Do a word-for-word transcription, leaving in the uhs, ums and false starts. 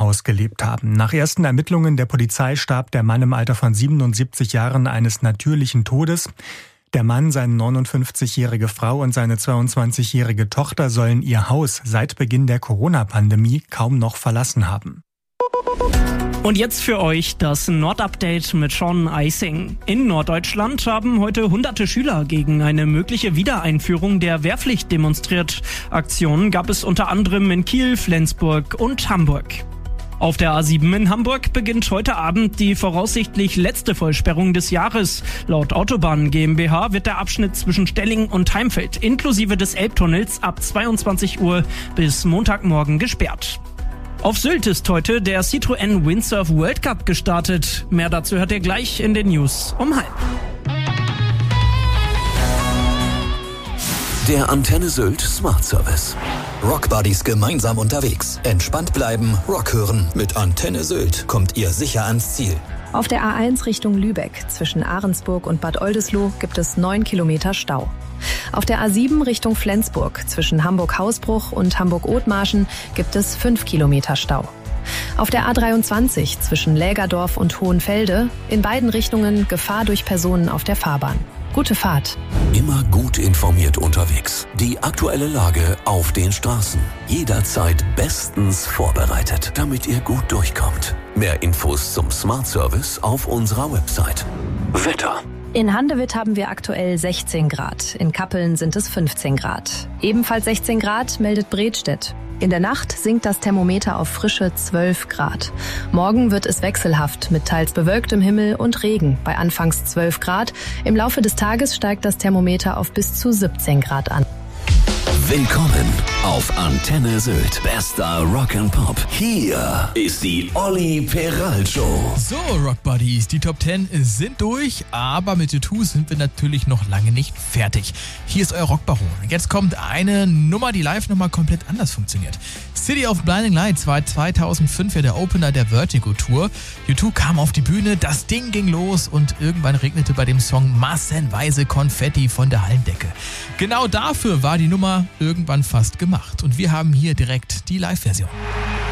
Haus gelebt haben. Nach ersten Ermittlungen der Polizei starb der Mann im Alter von siebenundsiebzig Jahren eines natürlichen Todes. Der Mann, seine neunundfünfzigjährige Frau und seine zweiundzwanzigjährige Tochter sollen ihr Haus seit Beginn der Corona-Pandemie kaum noch verlassen haben. Und jetzt für euch das Nord-Update mit Sean Eising. In Norddeutschland haben heute hunderte Schüler gegen eine mögliche Wiedereinführung der Wehrpflicht demonstriert. Aktionen gab es unter anderem in Kiel, Flensburg und Hamburg. Auf der A sieben in Hamburg beginnt heute Abend die voraussichtlich letzte Vollsperrung des Jahres. Laut Autobahnen GmbH wird der Abschnitt zwischen Stelling und Heimfeld inklusive des Elbtunnels ab zweiundzwanzig Uhr bis Montagmorgen gesperrt. Auf Sylt ist heute der Citroën Windsurf World Cup gestartet. Mehr dazu hört ihr gleich in den News um halb. Der Antenne Sylt Smart Service. Rockbuddies gemeinsam unterwegs. Entspannt bleiben, Rock hören. Mit Antenne Sylt kommt ihr sicher ans Ziel. Auf der A eins Richtung Lübeck zwischen Ahrensburg und Bad Oldesloe gibt es neun Kilometer Stau. Auf der A sieben Richtung Flensburg zwischen Hamburg-Hausbruch und Hamburg-Othmarschen gibt es fünf Kilometer Stau. Auf der A dreiundzwanzig zwischen Lägerdorf und Hohenfelde in beiden Richtungen Gefahr durch Personen auf der Fahrbahn. Gute Fahrt. Immer gut informiert unterwegs. Die aktuelle Lage auf den Straßen. Jederzeit bestens vorbereitet, damit ihr gut durchkommt. Mehr Infos zum Smart Service auf unserer Website. Wetter. In Handewitt haben wir aktuell sechzehn Grad. In Kappeln sind es fünfzehn Grad. Ebenfalls sechzehn Grad meldet Bredstedt. In der Nacht sinkt das Thermometer auf frische zwölf Grad. Morgen wird es wechselhaft mit teils bewölktem Himmel und Regen bei anfangs zwölf Grad. Im Laufe des Tages steigt das Thermometer auf bis zu siebzehn Grad an. Willkommen auf Antenne Sylt. Bester Rock and Pop. Hier ist die Olli Peral Show. So, Rock Buddies, die Top zehn sind durch, aber mit YouTube sind wir natürlich noch lange nicht fertig. Hier ist euer Rockbaron. Jetzt kommt eine Nummer, die live nochmal komplett anders funktioniert. City of Blinding Lights war zweitausendfünf ja der Opener der Vertigo Tour. U zwei kam auf die Bühne, das Ding ging los und irgendwann regnete bei dem Song massenweise Konfetti von der Hallendecke. Genau dafür war die Nummer irgendwann fast gemacht und wir haben hier direkt die Live-Version.